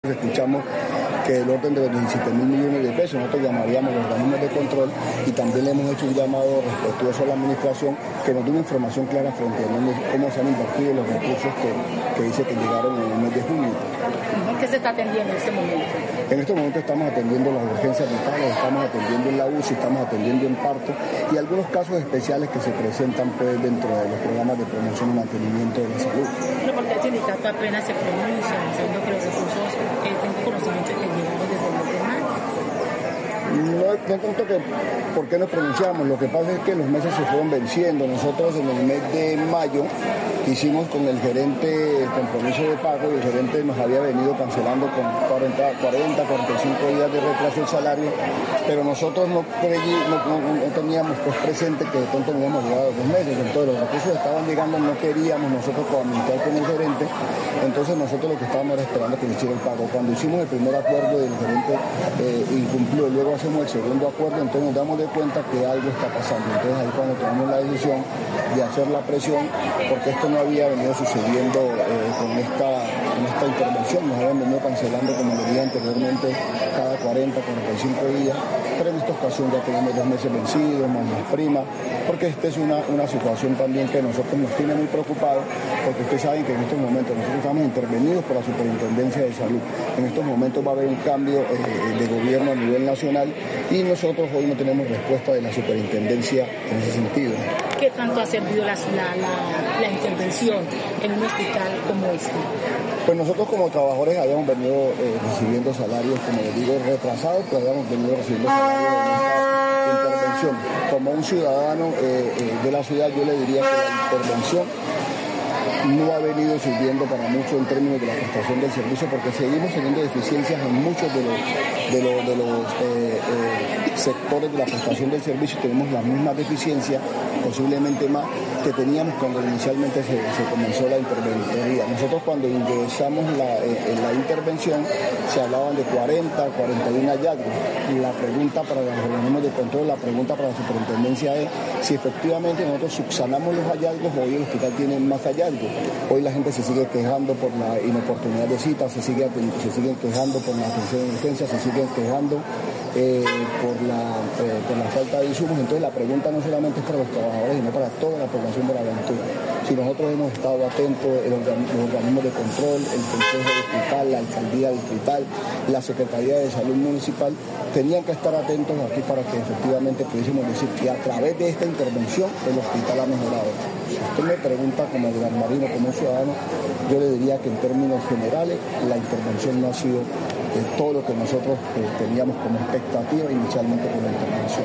escuchamos que del orden de los 17.000 millones de pesos, nosotros llamaríamos a los organismos de control y también le hemos hecho un llamado respetuoso a la administración que nos dé una información clara frente a cómo se han invertido los recursos que dice que llegaron en el mes de junio. ¿Qué se está atendiendo en este momento? En este momento estamos atendiendo las urgencias vitales, estamos atendiendo en la UCI, estamos atendiendo en parto y algunos casos especiales que se presentan pues, dentro de los programas de promoción y mantenimiento de la salud. Pero porque el sindicato apenas se pronuncia, diciendo que los recursos, tengo conocimiento que llegaron desde el mes de mayo. No tanto que por qué nos pronunciamos, lo que pasa es que los meses se fueron venciendo. Nosotros en el mes de mayo hicimos con el gerente el compromiso de pago y el gerente nos había venido cancelando con 40, 45 días de retraso el salario, pero nosotros no teníamos pues presente que de pronto no habíamos llegado a 2 meses, entonces los recursos estaban llegando, no queríamos nosotros comunicar con el gerente, entonces nosotros lo que estábamos era esperando que le hiciera el pago. Cuando hicimos el primer acuerdo del gerente incumplió, luego hacemos el segundo acuerdo, entonces nos damos de cuenta que algo está pasando, entonces ahí cuando tomamos la decisión de hacer la presión, porque esto no había venido sucediendo con esta intervención, nos habían venido cancelando, como le dije anteriormente, cada 40, 45 días, pero en esta ocasión ya tenemos 2 meses vencidos, más las primas, porque esta es una situación también que a nosotros nos tiene muy preocupados, porque ustedes saben que en estos momentos nosotros estamos intervenidos por la Superintendencia de Salud, en estos momentos va a haber un cambio de gobierno a nivel nacional y nosotros hoy no tenemos respuesta de la Superintendencia en ese sentido. ¿Qué tanto ha servido la intervención en un hospital como este? Pues nosotros como trabajadores habíamos venido recibiendo salarios, como les digo, retrasados, pero habíamos venido recibiendo salarios en esta intervención. Como un ciudadano de la ciudad, yo le diría que la intervención no ha venido sirviendo para mucho en términos de la prestación del servicio, porque seguimos teniendo deficiencias en muchos de los sectores de la prestación del servicio. Tenemos las mismas deficiencias, posiblemente más, que teníamos cuando inicialmente se comenzó la interventoría. Nosotros cuando ingresamos en la intervención se hablaban de 40, 41 hallazgos. La pregunta para los organismos de control, la pregunta para la superintendencia es si efectivamente nosotros subsanamos los hallazgos o hoy el hospital tiene más hallazgos. Hoy la gente se sigue quejando por la inoportunidad de citas, se siguen quejando por la atención de urgencia, se siguen quejando por la falta de insumos. Entonces la pregunta no solamente es para los trabajadores, sino para toda la población de la aventura. Si nosotros hemos estado atentos, los organismos de control, el Consejo Distrital, la Alcaldía Distrital, la Secretaría de Salud Municipal, tenían que estar atentos aquí para que efectivamente pudiésemos decir que a través de esta intervención el hospital ha mejorado. Si usted me pregunta como Gran Marino, como un ciudadano, yo le diría que en términos generales la intervención no ha sido todo lo que nosotros teníamos como expectativa inicialmente con la intervención.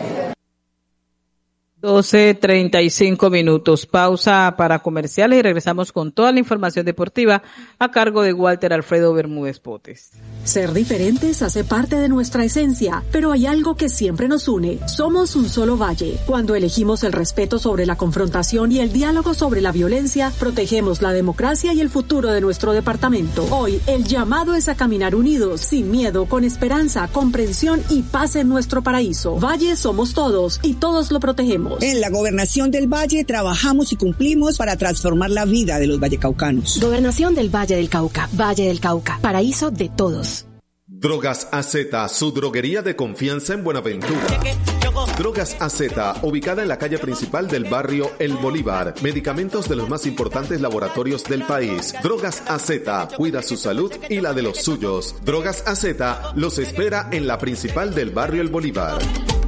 12:35. Pausa para comerciales y regresamos con toda la información deportiva a cargo de Walter Alfredo Bermúdez Potes. Ser diferentes hace parte de nuestra esencia, pero hay algo que siempre nos une. Somos un solo valle. Cuando elegimos el respeto sobre la confrontación y el diálogo sobre la violencia, protegemos la democracia y el futuro de nuestro departamento. Hoy, el llamado es a caminar unidos, sin miedo, con esperanza, comprensión y paz en nuestro paraíso. Valle somos todos y todos lo protegemos. En la Gobernación del Valle trabajamos y cumplimos para transformar la vida de los vallecaucanos. Gobernación del Valle del Cauca, paraíso de todos. Drogas AZ, su droguería de confianza en Buenaventura. Drogas AZ, ubicada en la calle principal del barrio El Bolívar. Medicamentos de los más importantes laboratorios del país. Drogas AZ, cuida su salud y la de los suyos. Drogas AZ los espera en la principal del barrio El Bolívar.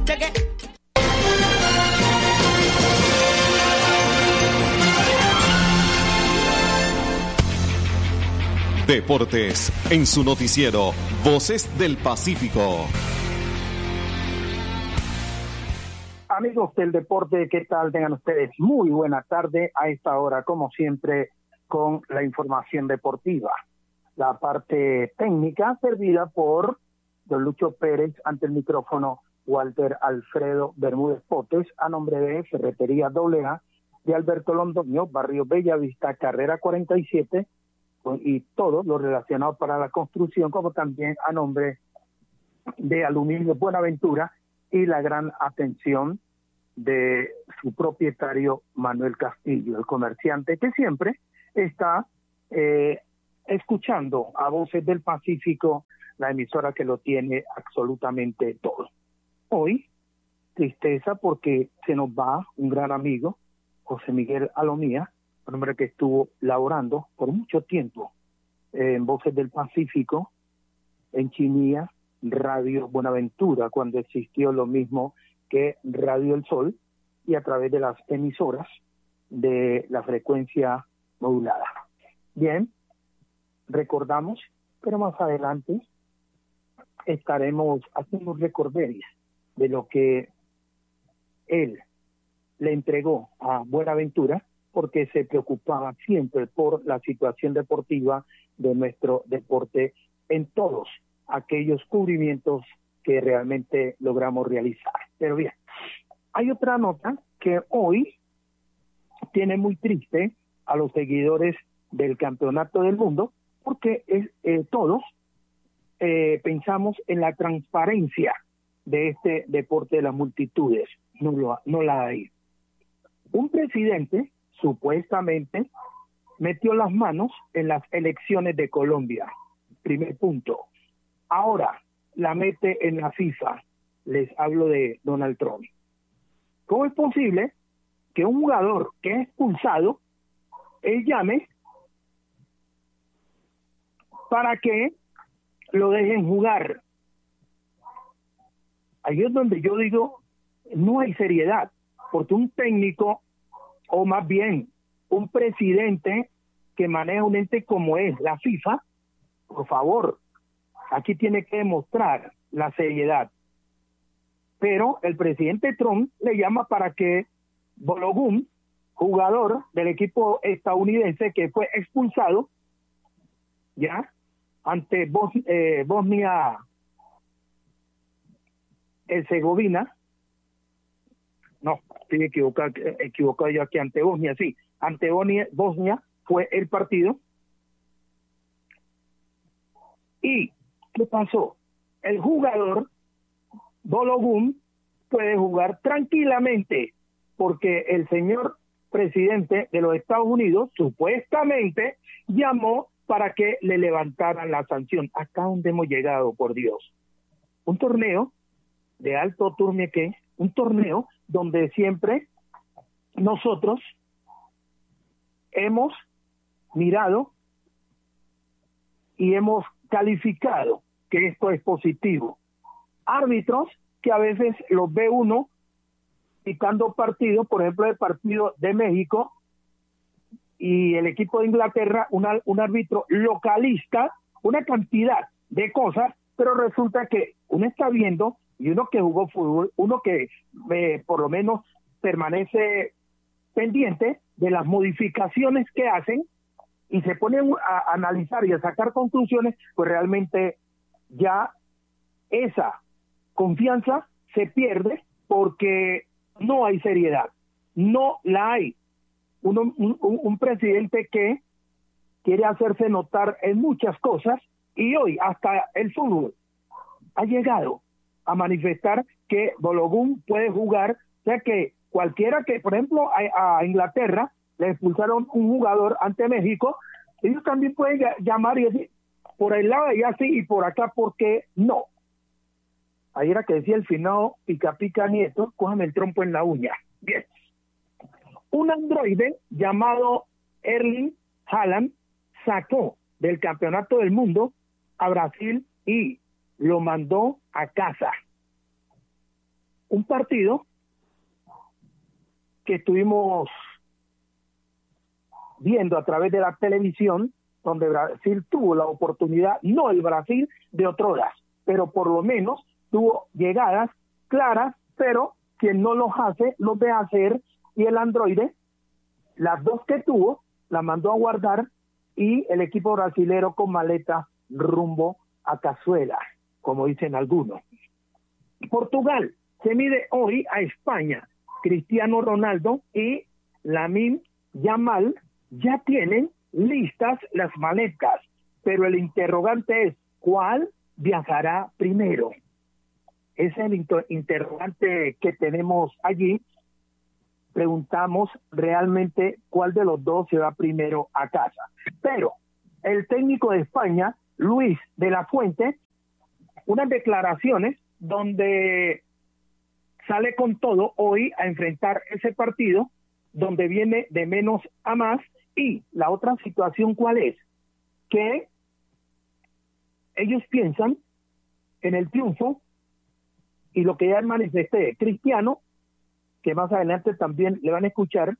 Deportes, en su noticiero, Voces del Pacífico. Amigos del deporte, ¿qué tal? Tengan ustedes muy buena tarde a esta hora, como siempre, con la información deportiva. La parte técnica servida por don Lucho Pérez, ante el micrófono Walter Alfredo Bermúdez Potes, a nombre de Ferretería AA de Alberto Londoño, barrio Bellavista, carrera 47, y todo lo relacionado para la construcción, como también a nombre de Aluminio Buenaventura y la gran atención de su propietario Manuel Castillo, el comerciante que siempre está escuchando a Voces del Pacífico, la emisora que lo tiene absolutamente todo. Hoy, tristeza porque se nos va un gran amigo, José Miguel Alomía, un hombre que estuvo laborando por mucho tiempo en Voces del Pacífico, en Chinía, Radio Buenaventura, cuando existió lo mismo que Radio El Sol, y a través de las emisoras de la frecuencia modulada. Bien, recordamos, pero más adelante estaremos haciendo un recorderis de lo que él le entregó a Buenaventura, porque se preocupaba siempre por la situación deportiva de nuestro deporte en todos aquellos cubrimientos que realmente logramos realizar. Pero bien, hay otra nota que hoy tiene muy triste a los seguidores del Campeonato del Mundo, porque todos pensamos en la transparencia de este deporte de las multitudes. No la hay. Un presidente supuestamente metió las manos en las elecciones de Colombia. Primer punto. Ahora la mete en la FIFA. Les hablo de Donald Trump. ¿Cómo es posible que un jugador que es expulsado, él llame para que lo dejen jugar? Ahí es donde yo digo, no hay seriedad, porque un técnico, o más bien un presidente que maneja un ente como es la FIFA, por favor, aquí tiene que demostrar la seriedad. Pero el presidente Trump le llama para que Balogun, jugador del equipo estadounidense que fue expulsado ya ante Bosnia-Herzegovina, no, estoy equivocado yo aquí, ante Bosnia, sí, ante Bosnia fue el partido. ¿Y qué pasó? El jugador Balogun puede jugar tranquilamente porque el señor presidente de los Estados Unidos supuestamente llamó para que le levantaran la sanción. Acá donde hemos llegado, por Dios. Un torneo de alto turniquet, un torneo donde siempre nosotros hemos mirado y hemos calificado que esto es positivo. Árbitros que a veces los ve uno picando partidos, por ejemplo el partido de México y el equipo de Inglaterra, un árbitro localista, una cantidad de cosas, pero resulta que uno está viendo, y uno que jugó fútbol, uno que por lo menos permanece pendiente de las modificaciones que hacen y se ponen a analizar y a sacar conclusiones, pues realmente ya esa confianza se pierde porque no hay seriedad, no la hay. Un presidente que quiere hacerse notar en muchas cosas y hoy hasta el fútbol ha llegado a manifestar que Balogun puede jugar, o sea que cualquiera que, por ejemplo, a Inglaterra le expulsaron un jugador ante México, ellos también pueden llamar y decir, por el lado de allá sí y por acá, ¿por qué no? Ahí era que decía el finado pica pica nieto, cójame el trompo en la uña. Bien. Un androide llamado Erling Haaland sacó del Campeonato del Mundo a Brasil y lo mandó a casa. Un partido que estuvimos viendo a través de la televisión, donde Brasil tuvo la oportunidad, no el Brasil de otrora, pero por lo menos tuvo llegadas claras, pero quien no los hace, los ve hacer, y el androide, las dos que tuvo, las mandó a guardar, y el equipo brasilero con maleta rumbo a Cazuela, como dicen algunos. Portugal se mide hoy a España. Cristiano Ronaldo y Lamine Yamal ya tienen listas las maletas, pero el interrogante es, ¿cuál viajará primero? Es el interrogante que tenemos allí. Preguntamos realmente cuál de los dos se va primero a casa. Pero el técnico de España, Luis de la Fuente, unas declaraciones donde sale con todo hoy a enfrentar ese partido, donde viene de menos a más. Y la otra situación, ¿cuál es? Que ellos piensan en el triunfo, y lo que ya manifesté, Cristiano, que más adelante también le van a escuchar,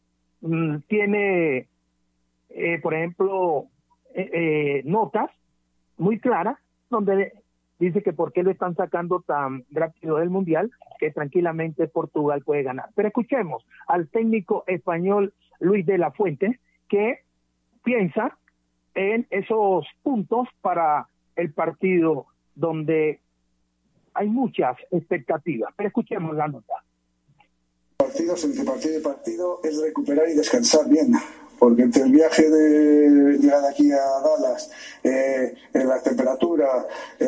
tiene, por ejemplo, notas muy claras donde dice que por qué lo están sacando tan rápido del Mundial, que tranquilamente Portugal puede ganar. Pero escuchemos al técnico español Luis de la Fuente, que piensa en esos puntos para el partido donde hay muchas expectativas. Pero escuchemos la nota. Partidos entre partido y partido es recuperar y descansar bien, porque entre el viaje de llegar aquí a Dallas, la temperatura,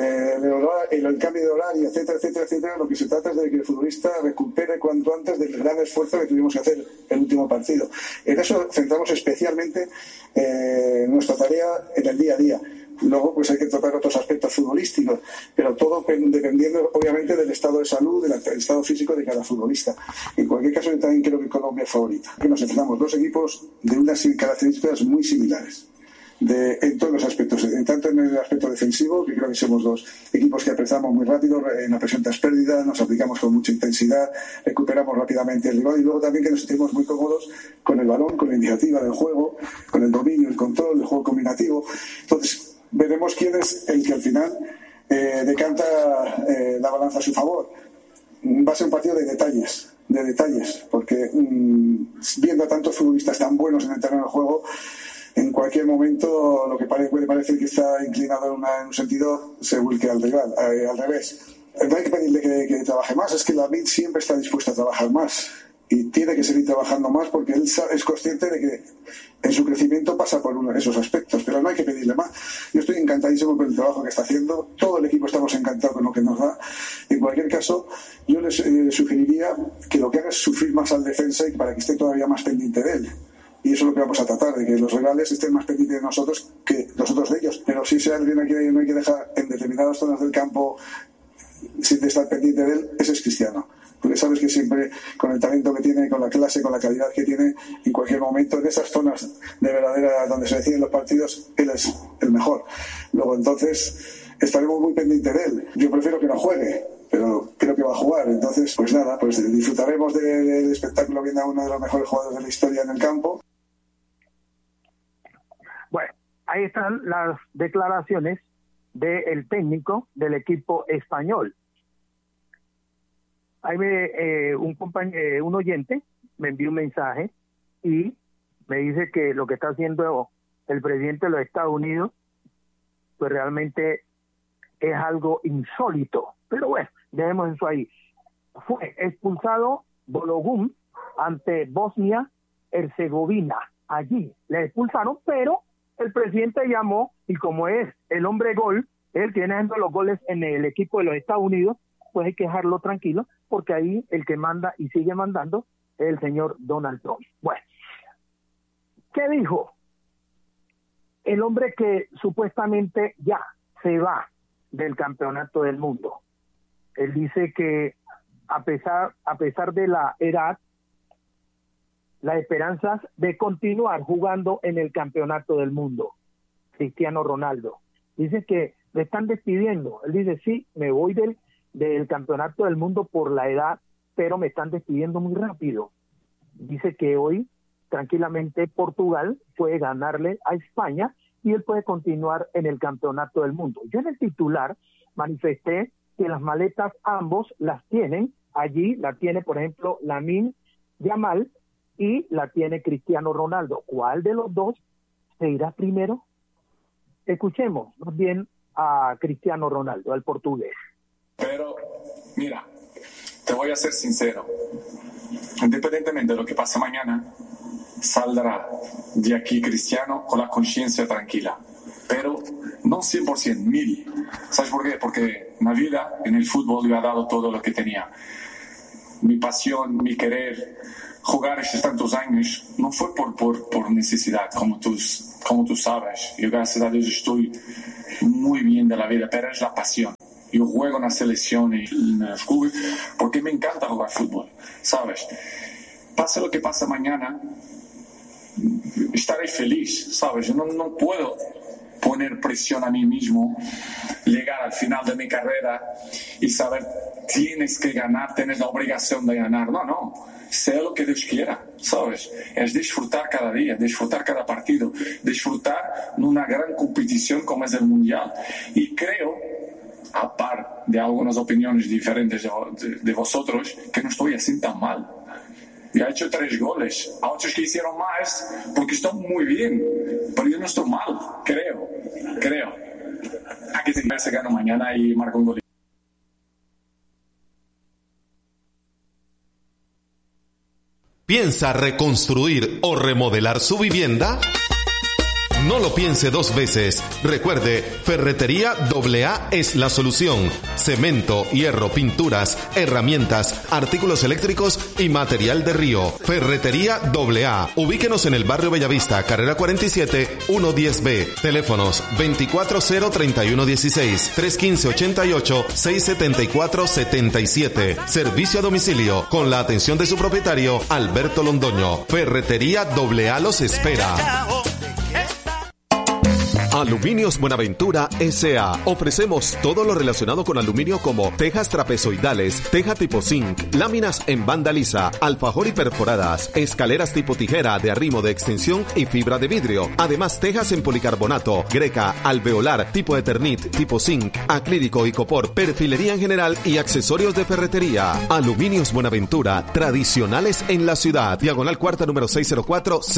el cambio de horario, etcétera, etcétera, etcétera, lo que se trata es de que el futbolista recupere cuanto antes del gran esfuerzo que tuvimos que hacer el último partido. En eso centramos especialmente nuestra tarea en el día a día. Luego pues hay que tratar otros aspectos futbolísticos, pero todo dependiendo obviamente del estado de salud, del estado físico de cada futbolista. En cualquier caso, yo también creo que Colombia es favorita. Que nos enfrentamos dos equipos de unas características muy similares. En todos los aspectos, tanto en el aspecto defensivo, que creo que somos dos equipos que empezamos muy rápido, en la presión tras pérdida, nos aplicamos con mucha intensidad, recuperamos rápidamente el rival, y luego también que nos sentimos muy cómodos con el balón, con la iniciativa del juego, con el dominio, el control, el juego combinativo. Entonces, veremos quién es el que al final decanta la balanza a su favor. Va a ser un partido de detalles, porque viendo a tantos futbolistas tan buenos en el terreno del juego, en cualquier momento lo que puede parecer que está inclinado en un sentido se vuelque al rival, al revés. No hay que pedirle que trabaje más, es que Lamine siempre está dispuesto a trabajar más y tiene que seguir trabajando más, porque él es consciente de que en su crecimiento pasa por uno de esos aspectos, pero no hay que pedirle más. Yo estoy encantadísimo con el trabajo que está haciendo, todo el equipo estamos encantados con lo que nos da. En cualquier caso, yo les sugeriría que lo que haga es sufrir más al defensa y para que esté todavía más pendiente de él. Y eso es lo que vamos a tratar, de que los rivales estén más pendientes de nosotros que nosotros de ellos. Pero si sea alguien que no hay que dejar en determinadas zonas del campo sin estar pendiente de él, ese es Cristiano. Porque sabes que siempre, con el talento que tiene, con la clase, con la calidad que tiene, en cualquier momento, en esas zonas de verdadera donde se deciden los partidos, él es el mejor. Luego, entonces, estaremos muy pendientes de él. Yo prefiero que no juegue, pero creo que va a jugar. Entonces, pues nada, pues disfrutaremos del espectáculo viendo a uno de los mejores jugadores de la historia en el campo. Bueno, ahí están las declaraciones del técnico del equipo español. Ahí un oyente me envió un mensaje y me dice que lo que está haciendo el presidente de los Estados Unidos pues realmente es algo insólito. Pero bueno, dejemos eso ahí. Fue expulsado Balogun ante Bosnia-Herzegovina. Allí le expulsaron, pero el presidente llamó, y como es el hombre gol, él tiene haciendo los goles en el equipo de los Estados Unidos, pues hay que dejarlo tranquilo, porque ahí el que manda y sigue mandando es el señor Donald Trump. Bueno, ¿qué dijo? El hombre que supuestamente ya se va del campeonato del mundo. Él dice que a pesar de la edad, las esperanzas de continuar jugando en el campeonato del mundo. Cristiano Ronaldo dice que le están despidiendo. Él dice, sí, me voy del campeonato del mundo por la edad, pero me están despidiendo muy rápido. Dice que hoy tranquilamente Portugal puede ganarle a España y él puede continuar en el campeonato del mundo. Yo en el titular manifesté que las maletas ambos las tienen. Allí la tiene, por ejemplo, Lamine Yamal y la tiene Cristiano Ronaldo. ¿Cuál de los dos se irá primero? Escuchemos más bien a Cristiano Ronaldo, al portugués. Pero, mira, te voy a ser sincero. Independientemente de lo que pase mañana, saldrá de aquí Cristiano con la conciencia tranquila. Pero no 100%, 1000%. ¿Sabes por qué? Porque en la vida, en el fútbol, yo he dado todo lo que tenía. Mi pasión, mi querer, jugar estos tantos años no fue por necesidad, como tú sabes. Yo, gracias a Dios, estoy muy bien de la vida, pero es la pasión. Yo juego en la selección y en los clubes porque me encanta jugar fútbol, ¿sabes? Pase lo que pase mañana, estaré feliz, ¿sabes? Yo no puedo poner presión a mí mismo, llegar al final de mi carrera y saber, tienes que ganar, tienes la obligación de ganar. No, sea lo que Dios quiera, ¿sabes? Es disfrutar cada día, disfrutar cada partido, disfrutar de una gran competición como es el Mundial. Y creo, a par de algunas opiniones diferentes de vosotros, que no estoy así tan mal. Ya he hecho 3 goles, a otros que hicieron más porque están muy bien, pero yo no estoy mal, creo. Aquí se gana mañana y marca un gol. ¿Piensa reconstruir o remodelar su vivienda? No lo piense 2 veces. Recuerde, Ferretería AA es la solución. Cemento, hierro, pinturas, herramientas, artículos eléctricos y material de río. Ferretería AA. Ubíquenos en el barrio Bellavista, carrera 47, 110B. Teléfonos 240-3116, 315-88-674-77. Servicio a domicilio con la atención de su propietario, Alberto Londoño. Ferretería AA los espera. Aluminios Buenaventura S.A. Ofrecemos todo lo relacionado con aluminio como tejas trapezoidales, teja tipo zinc, láminas en banda lisa, alfajor y perforadas, escaleras tipo tijera de arrimo de extensión y fibra de vidrio. Además, tejas en policarbonato, greca, alveolar, tipo Eternit, tipo zinc, acrílico y copor, perfilería en general y accesorios de ferretería. Aluminios Buenaventura, tradicionales en la ciudad. Diagonal Cuarta número 604.